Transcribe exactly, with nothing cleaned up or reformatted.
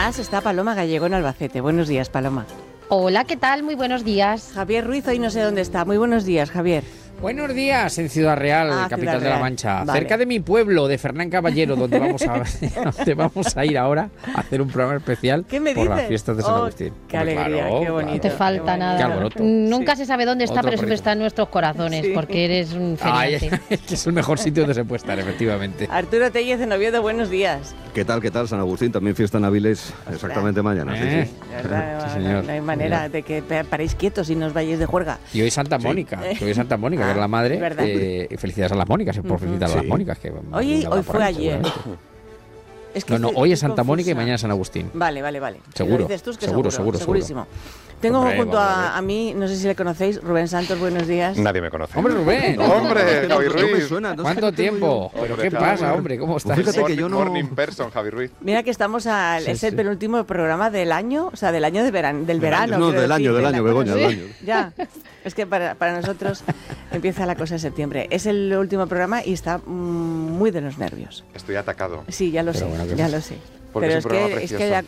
además está Paloma Gallego en Albacete. Buenos días, Paloma. Hola, ¿qué tal? Muy buenos días. Javier Ruiz hoy no sé dónde está. Muy buenos días, Javier. Buenos días, en Ciudad Real, Ah, capital Ciudad de la Real. Mancha, Vale. cerca de mi pueblo, de Fernán Caballero, donde vamos a donde vamos a ir ahora a hacer un programa especial ¿Qué me por dices? las fiestas de San Oh, Agustín. qué Hombre, alegría, claro, qué bonito. No te falta Qué nada. Qué alboroto. Nunca Sí. se sabe dónde está, Otro pero siempre perrito. está en nuestros corazones, Sí. porque eres un Ay, feriante. que es el mejor sitio donde se puede estar, efectivamente. Arturo Tellez en Oviedo, buenos días. ¿Qué tal, qué tal, San Agustín? También fiesta en Avilés, exactamente mañana. Sí, Eh. sí. De verdad, Sí, no, señor. no hay manera de que pa- paréis quietos y no os vayáis de juerga. Y hoy Santa Mónica, que hoy es Santa Mónica, que es la Ah, madre. ¿verdad? Eh, y felicidades a las Mónicas, por felicitar a las Sí. Mónicas. Que Hoy, una hoy va por fue ahí, ayer. seguramente. Es que No, no, estoy- hoy es estoy Santa Mónica y confusa. mañana es San Agustín. Vale, vale, vale. Si Seguro, lo dices tú, es que seguro, seguro, seguro, seguro. segurísimo. Tengo Hombre, junto vamos a a, ver. a mí, no sé si le conocéis, Rubén Santos, buenos días. Nadie me conoce. Hombre, Rubén. Hombre, No, Javi no me Ruiz. suena, no sé ¿Cuánto qué tengo tiempo? yo. ¿Pero Hombre, qué Javi. pasa, hombre? ¿Cómo estás? Fíjate que Morning, yo no- morning person, Javi Ruiz. Mira que estamos al, Sí, es el sí. penúltimo programa del año, o sea, del año de verano, del verano. No, quiero del decir, año, del de año, la- Begoña, del Sí, año. Ya, es que para, para nosotros empieza la cosa en septiembre. Es el último programa y está mm, muy de los nervios. Estoy atacado. Sí, ya lo Pero sé, bueno, ¿qué ya pasa? lo sé. Porque Pero es es un programa que, es que precioso. ya